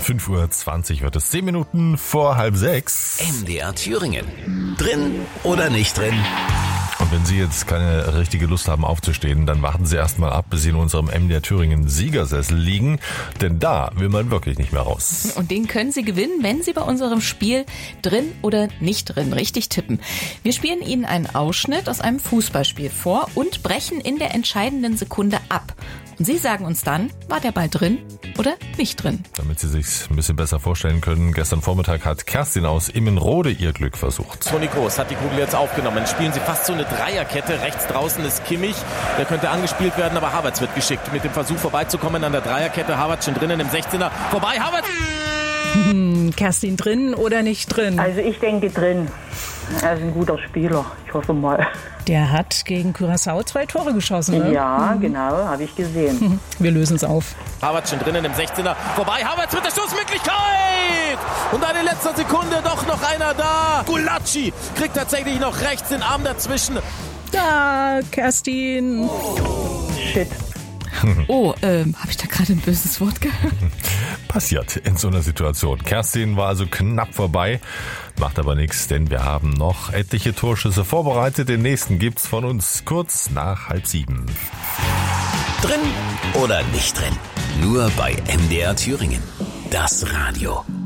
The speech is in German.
5:20 Uhr wird es, 10 Minuten vor 5:30. MDR Thüringen. Drin oder nicht drin? Und wenn Sie jetzt keine richtige Lust haben aufzustehen, dann warten Sie erstmal ab, bis Sie in unserem MDR Thüringen Siegersessel liegen. Denn da will man wirklich nicht mehr raus. Und den können Sie gewinnen, wenn Sie bei unserem Spiel drin oder nicht drin richtig tippen. Wir spielen Ihnen einen Ausschnitt aus einem Fußballspiel vor und brechen in der entscheidenden Sekunde ab. Und Sie sagen uns dann, war der Ball drin oder nicht drin? Damit Sie sich ein bisschen besser vorstellen können, gestern Vormittag hat Kerstin aus Immenrode ihr Glück versucht. Toni Kroos hat die Kugel jetzt aufgenommen. Spielen sie fast so eine Dreierkette. Rechts draußen ist Kimmich. Der könnte angespielt werden, aber Havertz wird geschickt. Mit dem Versuch vorbeizukommen an der Dreierkette. Havertz schon drinnen im 16er. Vorbei, Havertz! Kerstin, drin oder nicht drin? Also ich denke drin. Er ist ein guter Spieler. Ich hoffe mal. Der hat gegen Curaçao 2 Tore geschossen, ne? Ja, genau, habe ich gesehen. Wir lösen es auf. Havertz schon drinnen im 16er. Vorbei, Havertz mit der Stoßmöglichkeit! Und dann in letzter Sekunde doch noch einer da. Gulacsi kriegt tatsächlich noch rechts den Arm dazwischen. Da, Kerstin. Shit. Oh, habe ich da gerade ein böses Wort gehört? Passiert in so einer Situation. Kerstin war also knapp vorbei, macht aber nichts, denn wir haben noch etliche Torschüsse vorbereitet. Den nächsten gibt's von uns kurz nach 6:30. Drin oder nicht drin? Nur bei MDR Thüringen. Das Radio.